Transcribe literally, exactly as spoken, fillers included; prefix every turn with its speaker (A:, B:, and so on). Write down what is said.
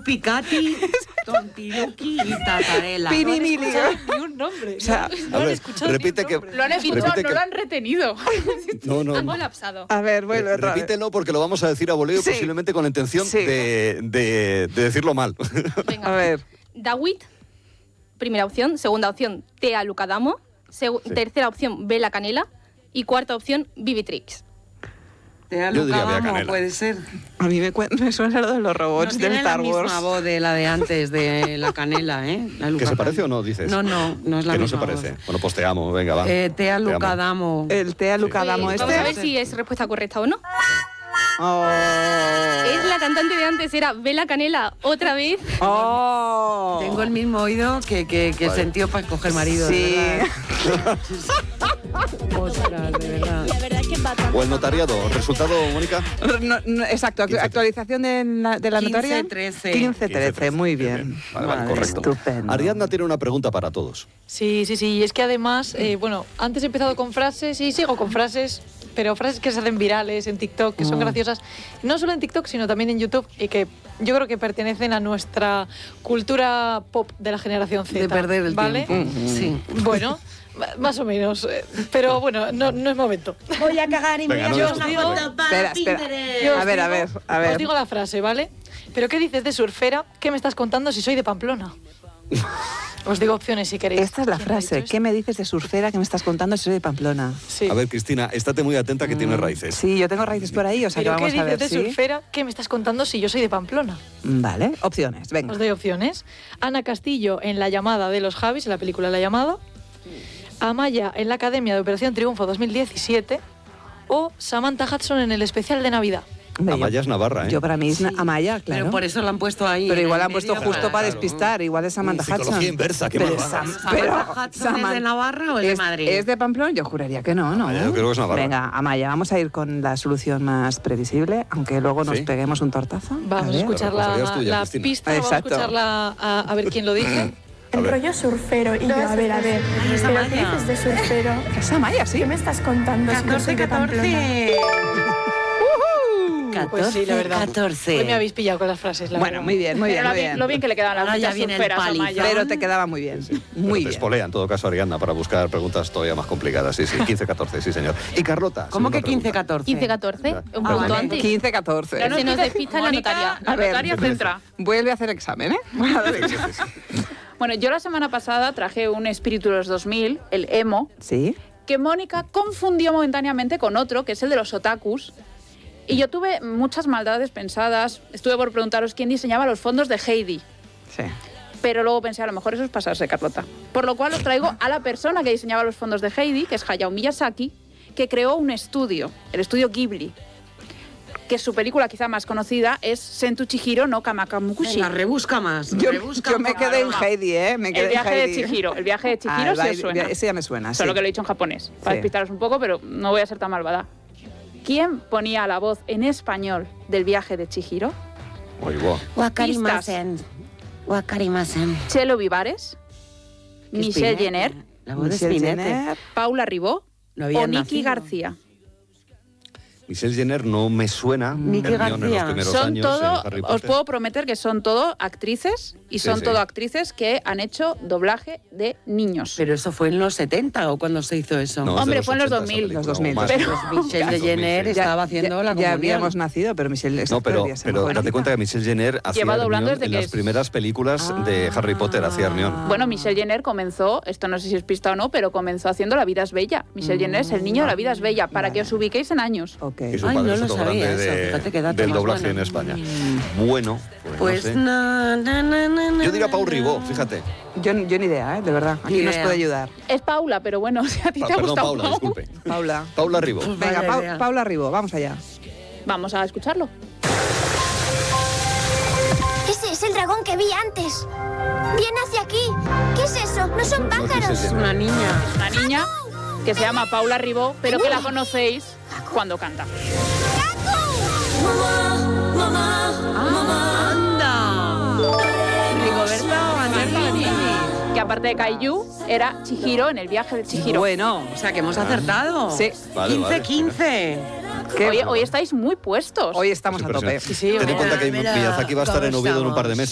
A: Picati, Tontiruki y Tatarela.
B: Pirimili.
C: No han escuchado ni un nombre.
B: O sea,
C: no han escuchado
D: repite
C: ni
D: que-
C: un nombre.
E: Lo han escuchado,
D: Repite
E: no
D: que-
E: lo han retenido.
D: No, no,
E: Han
D: no.
E: colapsado.
B: A ver, vuelve
D: Eh,
B: otra vez.
D: Repítelo porque lo vamos a decir a voleo
B: Sí.
D: posiblemente con la intención
B: Sí.
D: de, de- de decirlo mal.
E: Venga.
B: A ver.
F: Dawit, primera opción. Segunda opción, Tea Lucadamo. Segu-
D: Sí.
F: Tercera opción, Bella Canela. Y cuarta opción, Vivitrix.
A: Tea
D: Yo diría Bea
A: Lucadamo,
D: Canela.
A: puede ser.
B: A mí me, cuen- me suena lo de los
A: No
B: robots de
A: tiene
B: Star
A: la
B: Wars.
A: misma voz de la de antes, de la canela, ¿eh? La
D: ¿Que se
A: Lucadamo.
D: parece o no, dices?
A: No, no, no es la
D: que no
A: misma
D: se parece.
A: voz.
D: Bueno, pues te amo, venga, va.
A: Eh, Tea
D: Te amo.
A: Lucadamo.
B: El Tea Lucadamo
F: Pues,
B: este.
F: Vamos a ver si es respuesta correcta o no.
B: Oh.
F: Es la cantante de antes, era Bella Canela, otra vez.
B: Oh.
A: Tengo el mismo oído que, que, que
D: Vale.
A: sentió para escoger marido.
B: Sí.
A: De verdad. Ostras, de verdad.
G: La verdad es que va tan...
D: O el notariado. ¿Resultado, Mónica?
B: No, no, exacto, actu-
D: quince.
B: actualización de la, de la
A: quince,
B: notaria.
A: trece.
B: quince trece, muy bien.
D: Vale, vale, correcto.
B: Estupendo.
D: Ariadna tiene una pregunta para todos.
C: Sí, sí, sí. Y es que además, eh, bueno, antes he empezado con frases y sigo con frases, pero frases que se hacen virales en TikTok, que son
B: Mm.
C: graciosas, no solo en TikTok, sino también en YouTube, y que yo creo que pertenecen a nuestra cultura pop de la generación Z.
A: De perder el
C: ¿vale?
A: tiempo. Sí.
C: Bueno, ma- más o menos. eh, Pero bueno, no, no es momento.
G: Voy a cagar y me
D: Venga,
G: voy
D: no
G: a hacer
C: digo-
G: una foto para
B: Espera, espera.
G: Pinterest.
C: Yo os
B: A ver, a
C: digo-
B: ver, a ver.
C: Os digo la frase, ¿vale? ¿Pero qué dices de surfera? ¿Qué me estás contando si soy de Pamplona? Os digo opciones si queréis.
B: Esta es la
C: ¿Quién me ha
B: frase.
C: dicho
B: ¿Qué me dices de surfera que me estás contando si soy de Pamplona?
C: esto? Sí.
D: A ver, Cristina, estate muy atenta que tiene raíces.
B: Sí, yo tengo raíces por ahí, o sea que
C: ¿Pero qué
B: vamos a
C: dices
B: ver
C: de
B: si...
C: surfera? ¿Qué me estás contando si yo soy de Pamplona?
B: Vale, opciones, venga.
C: Os doy opciones. Ana Castillo en La llamada de los Javis, en la película La llamada. Amaya en la Academia de Operación Triunfo dos mil diecisiete. O Samantha Hudson en el especial de Navidad.
B: Hombre,
D: Amaya
B: yo-
D: es Navarra, ¿eh?
B: Yo para mí es
A: Sí.
B: Amaya, claro.
A: Pero por eso la han puesto ahí.
B: Pero
A: en
B: igual
A: el
B: han puesto
A: medio
B: justo para
D: claro.
B: despistar, igual es Samantha
D: Mm, psicología
B: Hudson.
D: inversa, qué
B: Pero
D: malvada.
B: Sam- pero
A: ¿Samantha Hudson es
B: Saman-
A: de Navarra o es de Madrid?
B: ¿Es de Pamplona? Yo juraría que no, ¿no?
D: Yo creo que es Navarra.
B: Venga, Amaya, vamos a ir con la solución más previsible, aunque luego nos
D: ¿Sí?
B: peguemos un tortazo.
C: Vamos a,
B: ver.
C: escuchar
D: La
C: la,
D: responsabilidad es tuya,
C: la
D: Cristina.
C: pista, vamos
B: Exacto.
C: a escucharla a, a ver quién lo dice.
D: A
H: El
D: ver.
H: rollo surfero. Y yo, a ver, a ver.
A: Ay, esa
H: ¿Pero qué
A: Maya.
H: dices de surfero?
B: Es Amaya, sí.
H: ¿Qué me estás contando si yo soy
A: catorce,
H: de Pamplona?
A: catorce.
C: Pues sí, la verdad.
A: catorce.
C: Hoy me habéis pillado con las frases, la
B: Bueno,
C: verdad.
B: muy bien, muy bien,
E: Pero
B: muy
E: lo bien,
B: bien.
E: lo bien que le quedan las
A: Ahora ya
E: muchas
A: viene el
E: surferas a
A: palizón.
E: Maya.
B: Pero te quedaba muy bien,
D: Pero
B: muy
D: te
B: bien.
D: espolea en todo caso, Ariadna, para buscar preguntas todavía más complicadas. Sí, sí, quince catorce, sí, señor. Y Carlota.
A: ¿Cómo
D: segunda
A: que quince,
D: pregunta.
A: catorce?
F: quince catorce, un
D: Ah,
F: punto
A: vale.
F: antes.
B: quince catorce.
E: Ya no
F: Se nos
E: empieces,
F: despista la
E: Mónica,
F: notaria.
E: La
B: A ver,
E: notaria
D: ¿qué
E: centra.
B: Vuelve a hacer examen, ¿eh? Vuelve a hacer examen.
E: Bueno, yo la semana pasada traje un espíritu de los dos mil, el emo,
B: ¿Sí?
E: que Mónica confundió momentáneamente con otro, que es el de los otakus. Y yo tuve muchas maldades pensadas. Estuve por preguntaros quién diseñaba los fondos de Heidi.
B: Sí.
E: Pero luego pensé, a lo mejor eso es pasarse, Carlota. Por lo cual os traigo a la persona que diseñaba los fondos de Heidi, que es Hayao Miyazaki, que creó un estudio, el estudio Ghibli, que su película quizá más conocida es Sentu Chihiro no Kamakamukushi.
A: Venga, rebusca más.
B: Yo,
A: rebusca
B: yo
A: un
B: me
A: poco.
B: quedé en Heidi, ¿eh? Me quedé
E: El viaje
B: en
E: de
B: Heidi.
E: Chihiro. El viaje de Chihiro
B: Ah, el
E: sí os
B: baile-
E: suena.
B: Ese ya me suena, sí.
E: Solo que lo he dicho en japonés, para
B: Sí.
E: despistaros un poco, pero no voy a ser tan malvada. ¿Quién ponía la voz en español del viaje de Chihiro?
D: Muy bueno.
A: Wakarimasen. Wakarimasen.
E: Chelo Vivares, Michelle
A: Spinetta.
E: Jenner,
A: La voz de
B: Michelle
A: Spinetta.
B: Jenner.
E: Paula Ribó
A: No
E: o
A: habían
E: Nicky
A: nacido.
E: García.
D: Michelle Jenner no me suena.
A: Nicky
D: Hermione en los
A: García.
D: primeros
E: Son
D: años
E: todo,
D: en Harry
E: os
D: Potter.
E: puedo prometer que son todo actrices y
D: Sí,
E: son
D: sí.
E: todo actrices que han hecho doblaje de niños.
A: Pero eso fue en los setenta o cuando se hizo eso.
D: No, es de
E: Hombre,
D: los
E: fue en los
D: ochenta
E: dos mil.
D: esa película,
B: Los dos mil.
D: o más.
E: Pero-
A: Pues Michelle
D: dos mil,
A: Jenner
D: sí.
A: estaba haciendo
B: ya,
A: la
B: ya
A: comunión.
B: habíamos nacido, pero Michelle es
D: No, pero,
B: todavía se
D: pero
B: jovencita.
D: date cuenta que Michelle Jenner hacía
E: Lleva doblando
D: Hermione
E: desde
D: en
E: que
D: las
E: es-
D: primeras películas de Harry Potter, hacía Hermione.
E: Bueno, Michelle Jenner comenzó, esto no sé si es pista o no, pero comenzó haciendo La vida es bella. Michelle Jenner es el niño de La vida es bella, para que os ubiquéis en años.
B: Ok.
D: Y su
A: Ay,
D: padre
A: no
D: es
A: lo
D: otro
A: sabía
D: grande
A: eso,
D: de-
A: fíjate qué dato
D: del
A: más
D: doblaje
A: bueno.
D: en España. Bueno, pues,
A: Pues
D: no sé.
A: na, na, na, na, na,
D: Yo diría Pau
A: na.
D: Ribó, fíjate.
B: Yo, yo ni idea, ¿eh? De verdad. Aquí
A: Ni
B: nos
A: idea.
B: puede ayudar.
E: Es Paula, pero bueno, si a ti
D: Pa-
E: te ha
D: perdón,
E: gustado
D: Paula,
E: Pau,
D: disculpe.
B: Paula.
D: Paula Ribó.
A: Pues
B: Venga,
A: vaya
B: Pau-
A: idea.
B: Paula Ribó, vamos allá.
E: Vamos a escucharlo.
G: Ese es el dragón que vi antes. Viene hacia aquí. ¿Qué es eso? No son
D: No, no,
G: pájaros.
D: Michelle
A: Es
D: Jenner.
A: una niña.
E: Una niña que se llama Paula Ribó, pero que la conocéis cuando canta.
A: ¡Anda! Rigoberta Bandini.
E: Que aparte de Kaiju, era Chihiro en el viaje de Chihiro.
B: Bueno,
A: O sea, que hemos acertado.
B: Sí.
D: Vale,
A: quince
D: vale.
A: quince.
B: ¿qué?
E: Hoy, hoy estáis muy puestos.
B: Hoy estamos
D: Es
B: a tope.
D: impresionante.
C: Sí,
D: Ten en
C: mira,
D: cuenta que
A: mira,
D: Miyazaki va a estar en
A: ¿cómo
D: Oviedo en un par de
A: estamos?